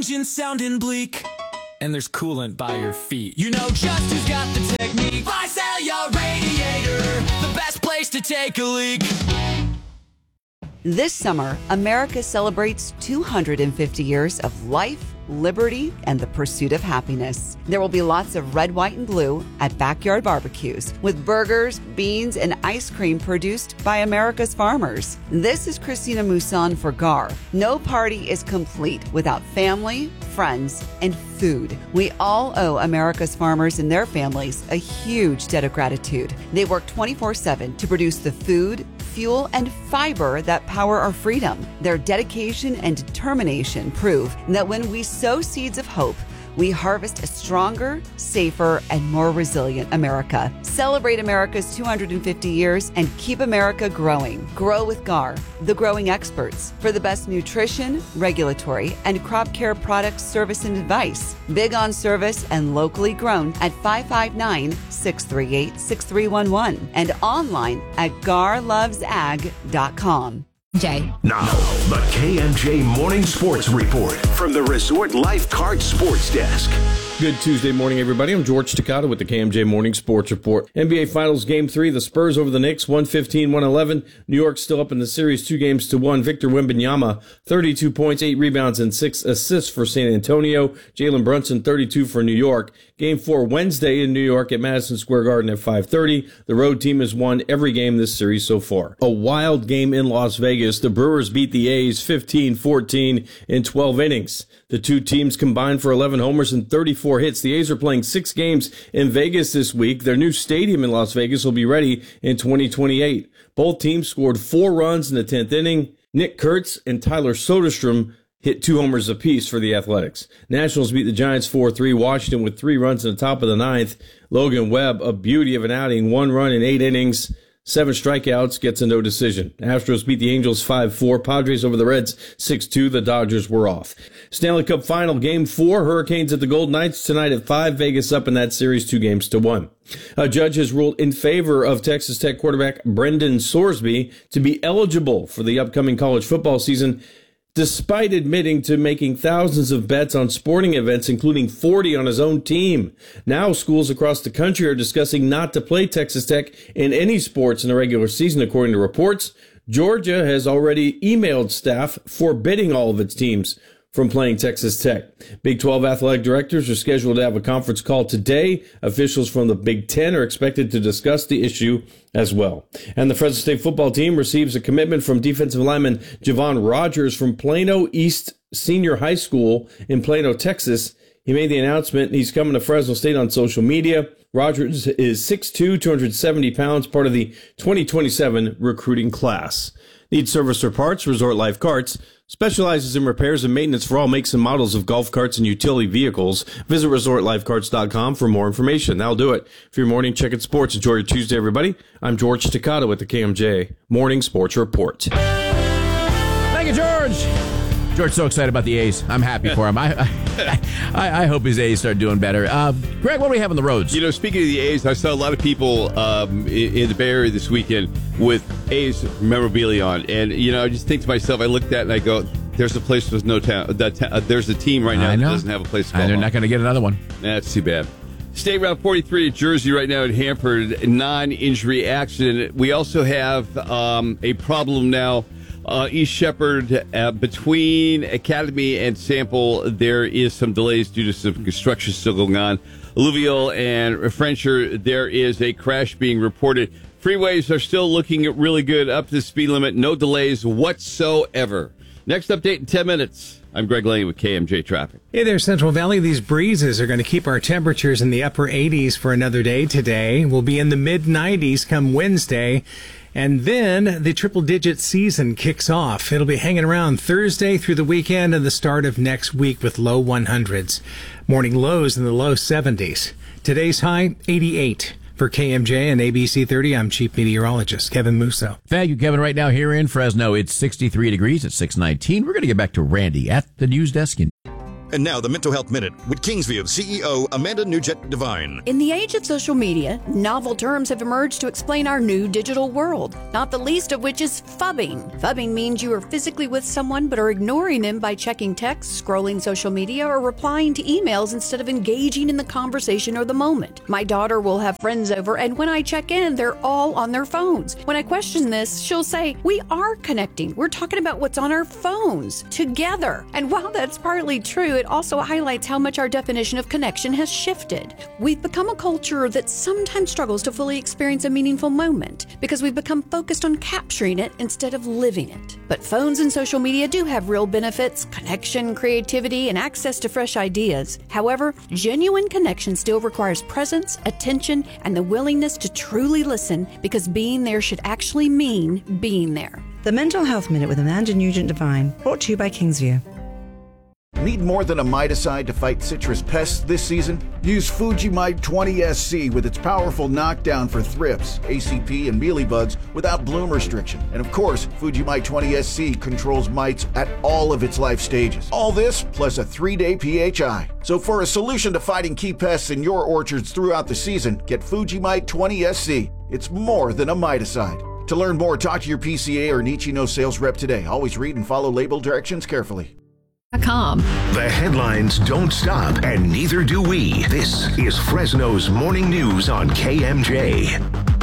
engine sounding bleak, and there's coolant by your feet. You know just who's got the technique. Visalia Radiator, the best place to take a leak. This summer, America celebrates 250 years of life, liberty, and the pursuit of happiness. There will be lots of red, white, and blue at backyard barbecues with burgers, beans, and ice cream produced by America's farmers. This is Christina Mousson for GAR. No party is complete without family, friends, and food. We all owe America's farmers and their families a huge debt of gratitude. They work 24/7 to produce the food, fuel, and fiber that power our freedom. Their dedication and determination prove that when we sow seeds of hope, we harvest a stronger, safer, and more resilient America. Celebrate America's 250 years and keep America growing. Grow with GAR, the growing experts, for the best nutrition, regulatory, and crop care products, service, and advice. Big on service and locally grown at 559-638-6311 and online at garlovesag.com. Jay. Now, the KMJ Morning Sports Report from the Resort Lifeguard Sports Desk. Good Tuesday morning, everybody. I'm George Takata with the KMJ Morning Sports Report. NBA Finals Game 3, the Spurs over the Knicks, 115-111. New York still up in the series, 2-1. Victor Wembanyama, 32 points, 8 rebounds, and 6 assists for San Antonio. Jalen Brunson, 32 for New York. Game 4 Wednesday in New York at Madison Square Garden at 5:30. The road team has won every game this series so far. A wild game in Las Vegas. The Brewers beat the A's 15-14 in 12 innings. The two teams combined for 11 homers and 34 hits. The A's are playing 6 games in Vegas this week. Their new stadium in Las Vegas will be ready in 2028. Both teams scored 4 runs in the 10th inning. Nick Kurtz and Tyler Soderstrom hit 2 homers apiece for the Athletics. Nationals beat the Giants 4-3. Washington with 3 runs in the top of the 9th. Logan Webb, a beauty of an outing, 1 run in 8 innings. 7 strikeouts, gets a no decision. Astros beat the Angels 5-4. Padres over the Reds 6-2. The Dodgers were off. Stanley Cup Final Game 4. Hurricanes at the Golden Knights tonight at 5. Vegas up in that series 2-1. A judge has ruled in favor of Texas Tech quarterback Brendan Sorsby to be eligible for the upcoming college football season, despite admitting to making thousands of bets on sporting events, including 40 on his own team. Now schools across the country are discussing not to play Texas Tech in any sports in the regular season, according to reports. Georgia has already emailed staff forbidding all of its teams from playing Texas Tech. Big 12 athletic directors are scheduled to have a conference call today. Officials from the Big 10 are expected to discuss the issue as well. And the Fresno State football team receives a commitment from defensive lineman Javon Rogers from Plano East Senior High School in Plano, Texas. He made the announcement. He's coming to Fresno State on social media. Rogers is 6'2", 270 pounds, part of the 2027 recruiting class. Need service or parts? Resort Life Carts specializes in repairs and maintenance for all makes and models of golf carts and utility vehicles. Visit resortlifecarts.com for more information. That'll do it for your morning check at sports. Enjoy your Tuesday, everybody. I'm George Takata with the KMJ Morning Sports Report. Thank you, George. George's so excited about the A's. I'm happy for him. I hope his A's start doing better. Greg, what do we have on the roads? You know, speaking of the A's, I saw a lot of people in the Bay Area this weekend with A's memorabilia on. And, you know, I just think to myself, I looked at it and I go, there's a place with no town. There's a team right now that doesn't have a place to call. They're not going to get another one. That's too bad. State Route 43 at Jersey right now in Hanford, non-injury accident. We also have a problem now. East Shepherd, between Academy and Sample, there is some delays due to some construction still going on. Alluvial and Frencher, there is a crash being reported. Freeways are still looking really good, up to the speed limit, no delays whatsoever. Next update in 10 minutes. I'm Greg Lane with KMJ Traffic. Hey there, Central Valley. These breezes are going to keep our temperatures in the upper 80s for another day today. We'll be in the mid-90s come Wednesday. And then the triple-digit season kicks off. It'll be hanging around Thursday through the weekend and the start of next week with low 100s. Morning lows in the low 70s. Today's high, 88. For KMJ and ABC 30, I'm Chief Meteorologist Kevin Musso. Thank you, Kevin. Right now here in Fresno, it's 63 degrees at 6:19. We're going to get back to Randy at the news desk. And now the Mental Health Minute with Kingsview CEO Amanda Nugent Devine. In the age of social media, novel terms have emerged to explain our new digital world, not the least of which is phubbing. Phubbing means you are physically with someone but are ignoring them by checking texts, scrolling social media, or replying to emails instead of engaging in the conversation or the moment. My daughter will have friends over, and when I check in, they're all on their phones. When I question this, she'll say, "We are connecting. We're talking about what's on our phones together." And while that's partly true, it also highlights how much our definition of connection has shifted. We've become a culture that sometimes struggles to fully experience a meaningful moment because we've become focused on capturing it instead of living it. But phones and social media do have real benefits: connection, creativity, and access to fresh ideas. However, genuine connection still requires presence, attention, and the willingness to truly listen, because being there should actually mean being there. The Mental Health Minute with Amanda Nugent Devine, brought to you by Kingsview. Need more than a miticide to fight citrus pests this season? Use Fugimite 20 SC with its powerful knockdown for thrips, ACP, and mealybugs without bloom restriction. And of course, Fugimite 20 SC controls mites at all of its life stages. All this plus a 3-day PHI. So for a solution to fighting key pests in your orchards throughout the season, get Fugimite 20 SC. It's more than a miticide. To learn more, talk to your PCA or Nichino sales rep today. Always read and follow label directions carefully. The headlines don't stop, and neither do we. This is Fresno's Morning News on KMJ.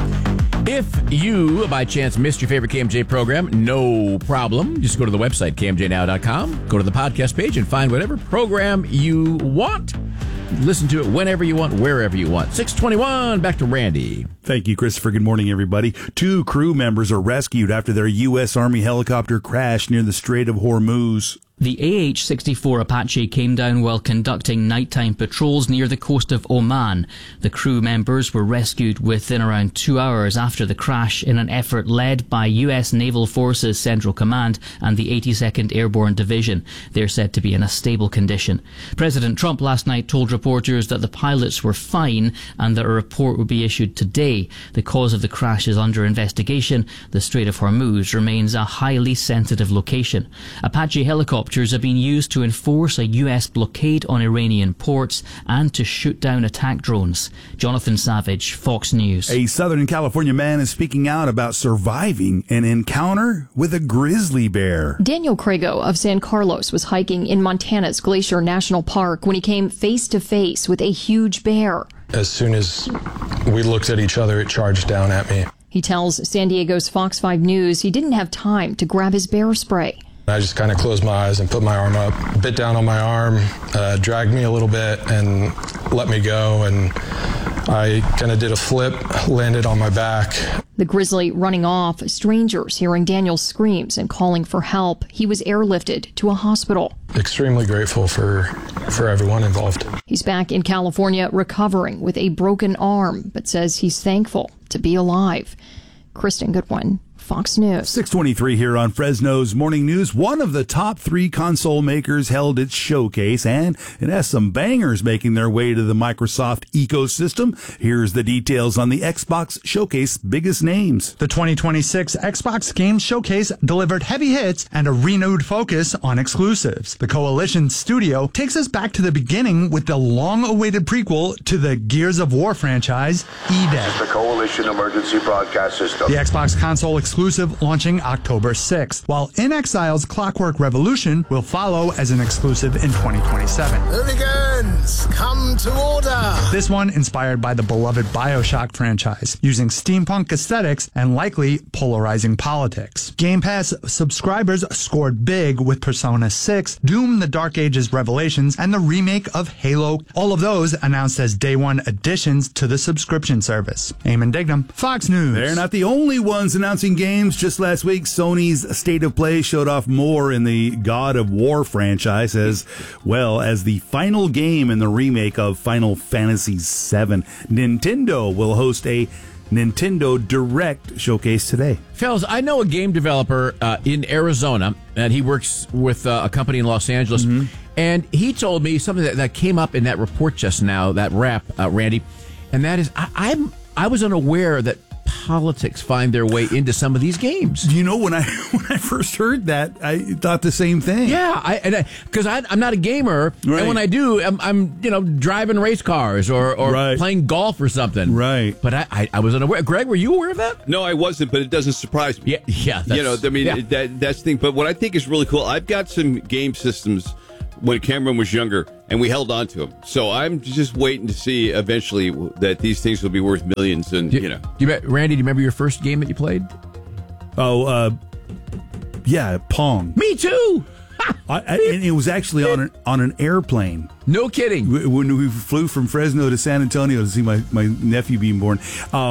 If you, by chance, missed your favorite KMJ program, no problem. Just go to the website, kmjnow.com, go to the podcast page, and find whatever program you want. Listen to it whenever you want, wherever you want. 621, back to Randy. Thank you, Christopher. Good morning, everybody. 2 crew members are rescued after their U.S. Army helicopter crashed near the Strait of Hormuz. The AH-64 Apache came down while conducting nighttime patrols near the coast of Oman. The crew members were rescued within around 2 hours after the crash in an effort led by U.S. Naval Forces Central Command and the 82nd Airborne Division. They're said to be in a stable condition. President Trump last night told reporters that the pilots were fine and that a report would be issued today. The cause of the crash is under investigation. The Strait of Hormuz remains a highly sensitive location. Apache helicopters have been used to enforce a U.S. blockade on Iranian ports and to shoot down attack drones. Jonathan Savage, Fox News. A Southern California man is speaking out about surviving an encounter with a grizzly bear. Daniel Crago of San Carlos was hiking in Montana's Glacier National Park when he came face to face with a huge bear. As soon as we looked at each other, it charged down at me. He tells San Diego's Fox 5 News he didn't have time to grab his bear spray. I just kind of closed my eyes and put my arm up, bit down on my arm, dragged me a little bit and let me go. And I kind of did a flip, landed on my back. The grizzly running off, strangers hearing Daniel's screams and calling for help. He was airlifted to a hospital. Extremely grateful for everyone involved. He's back in California recovering with a broken arm, but says he's thankful to be alive. Kristen Goodwin, Fox News. 623 here on Fresno's Morning News. One of the top 3 console makers held its showcase, and it has some bangers making their way to the Microsoft ecosystem. Here's the details on the Xbox Showcase biggest names. The 2026 Xbox Game Showcase delivered heavy hits and a renewed focus on exclusives. The Coalition Studio takes us back to the beginning with the long-awaited prequel to the Gears of War franchise, EDED. The Coalition Emergency Broadcast System. The Xbox console exclusive launching October 6th, while In Exile's Clockwork Revolution will follow as an exclusive in 2027. Hooligans, come to order! This one inspired by the beloved BioShock franchise, using steampunk aesthetics and likely polarizing politics. Game Pass subscribers scored big with Persona 6, Doom: The Dark Ages Revelations, and the remake of Halo. All of those announced as day one additions to the subscription service. Eamon Dignam, Fox News. They're not the only ones announcing games. Just last week, Sony's State of Play showed off more in the God of War franchise, as well as the final game in the remake of Final Fantasy VII. Nintendo will host a Nintendo Direct showcase today. Fellas, I know a game developer in Arizona, and he works with a company in Los Angeles, and he told me something that came up in that report just now, that rap, Randy, and that is I was unaware that politics find their way into some of these games? You know, when I first heard that, I thought the same thing. Yeah, because I'm not a gamer, Right. and when I do, I'm driving race cars or playing golf or something. Right. But I was unaware. Greg, were you aware of that? No, I wasn't, but it doesn't surprise me. Yeah. That's the thing. But what I think is really cool, I've got some game systems when Cameron was younger, and we held on to them. So I'm just waiting to see eventually that these things will be worth millions. And Randy, do you remember your first game that you played? Oh, yeah, Pong. Me too. And it was actually on an airplane. No kidding. When we flew from Fresno to San Antonio to see my nephew being born,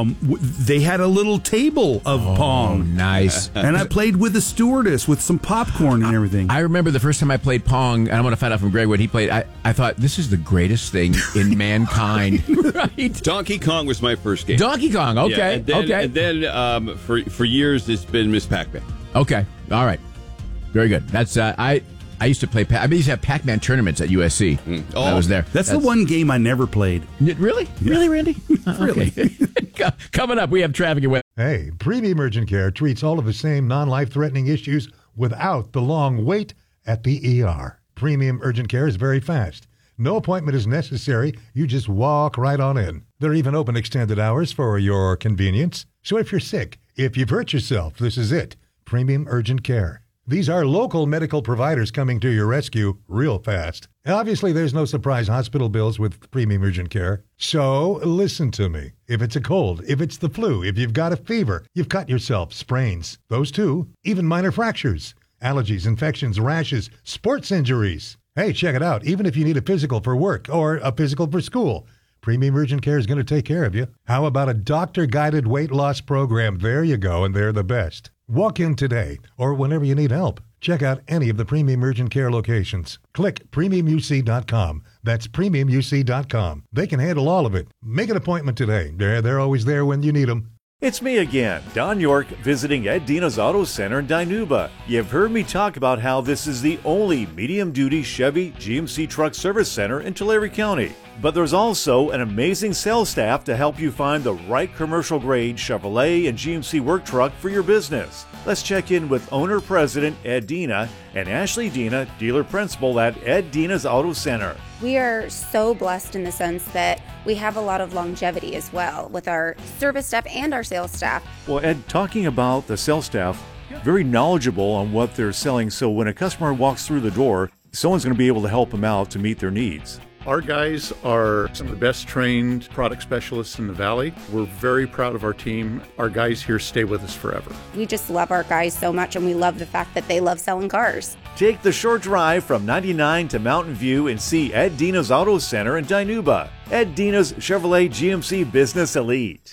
they had a little table of Pong. Nice. And I played with the stewardess with some popcorn and everything. I remember the first time I played Pong, and I want to find out from Greg what he played. I thought, this is the greatest thing in mankind. Right? Donkey Kong was my first game. Donkey Kong, okay. And then for years, it's been Miss Pac-Man. Okay, all right. Very good. That's I used to play. I used to have Pac-Man tournaments at USC. When I was there. That's the one game I never played. Really? Yeah. Really, Randy? Really? Okay. Coming up, we have traffic and weather. Hey, Premium Urgent Care treats all of the same non-life-threatening issues without the long wait at the ER. Premium Urgent Care is very fast. No appointment is necessary. You just walk right on in. They're even open extended hours for your convenience. So if you're sick, if you've hurt yourself, this is it. Premium Urgent Care. These are local medical providers coming to your rescue real fast. Obviously, there's no surprise hospital bills with Premium Urgent Care. So listen to me. If it's a cold, if it's the flu, if you've got a fever, you've cut yourself, sprains, those too, even minor fractures, allergies, infections, rashes, sports injuries. Hey, check it out. Even if you need a physical for work or a physical for school, Premium Urgent Care is going to take care of you. How about a doctor-guided weight loss program? There you go, and they're the best. Walk in today or whenever you need help. Check out any of the Premium Urgent Care locations. Click premiumuc.com. That's premiumuc.com. They can handle all of it. Make an appointment today. They're always there when you need them. It's me again, Don York, visiting Ed Dina's Auto Center in Dinuba. You've heard me talk about how this is the only medium-duty Chevy GMC truck service center in Tulare County. But there's also an amazing sales staff to help you find the right commercial-grade Chevrolet and GMC work truck for your business. Let's check in with owner-president Ed Dina and Ashley Dina, dealer principal at Ed Dina's Auto Center. We are so blessed in the sense that we have a lot of longevity as well with our service staff and our sales staff. Well, Ed, talking about the sales staff, very knowledgeable on what they're selling, so when a customer walks through the door, someone's going to be able to help them out to meet their needs. Our guys are some of the best trained product specialists in the Valley. We're very proud of our team. Our guys here stay with us forever. We just love our guys so much, and we love the fact that they love selling cars. Take the short drive from 99 to Mountain View and see Ed Dina's Auto Center in Dinuba. Ed Dina's Chevrolet GMC Business Elite.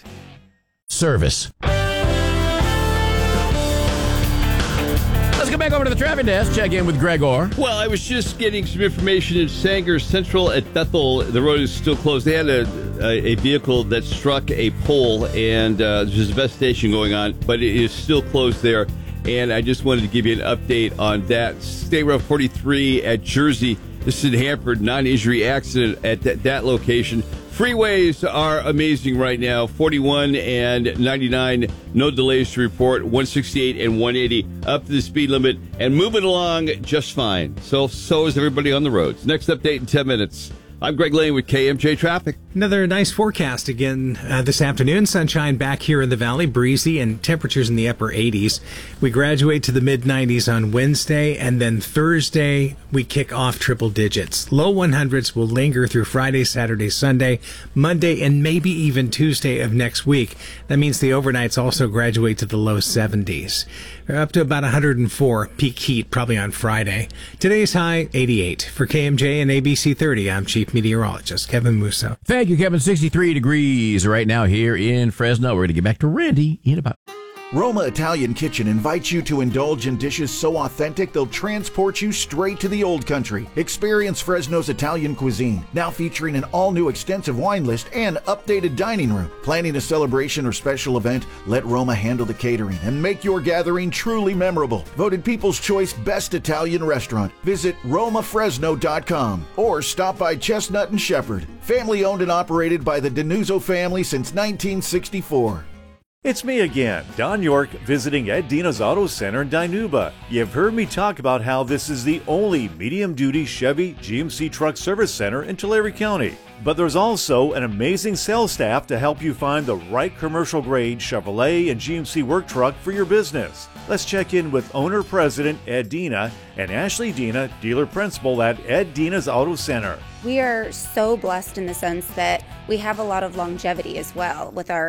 Service. Let's go back over to the traffic desk, check in with Gregor. Well, I was just getting some information in Sanger Central at Bethel. The road is still closed. They had a vehicle that struck a pole, and there's an investigation going on, but it is still closed there. And I just wanted to give you an update on that. State Route 43 at Jersey. This is in Hanford, non-injury accident at that location. Freeways are amazing right now. 41 and 99, no delays to report. 168 and 180 up to the speed limit and moving along just fine. So is everybody on the roads. Next update in 10 minutes. I'm Greg Lane with KMJ Traffic. Another nice forecast again this afternoon. Sunshine back here in the valley, breezy, and temperatures in the upper 80s. We graduate to the mid-90s on Wednesday, and then Thursday we kick off triple digits. Low 100s will linger through Friday, Saturday, Sunday, Monday, and maybe even Tuesday of next week. That means the overnights also graduate to the low 70s. We're up to about 104 peak heat probably on Friday. Today's high, 88. For KMJ and ABC 30, I'm Chief Meteorologist Kevin Musso. Thank you, Kevin. 63 degrees right now here in Fresno. We're going to get back to Randy in about... Roma Italian Kitchen invites you to indulge in dishes so authentic they'll transport you straight to the old country. Experience Fresno's Italian cuisine, now featuring an all-new extensive wine list and updated dining room. Planning a celebration or special event? Let Roma handle the catering and make your gathering truly memorable. Voted People's Choice Best Italian Restaurant. Visit RomaFresno.com or stop by Chestnut and Shepherd. Family owned and operated by the Denuzzo family since 1964. It's me again, Don York, visiting Ed Dina's Auto Center in Dinuba. You've heard me talk about how this is the only medium-duty Chevy GMC truck service center in Tulare County. But there's also an amazing sales staff to help you find the right commercial-grade Chevrolet and GMC work truck for your business. Let's check in with owner-president Ed Dina and Ashley Dina, dealer principal at Ed Dina's Auto Center. We are so blessed in the sense that we have a lot of longevity as well with our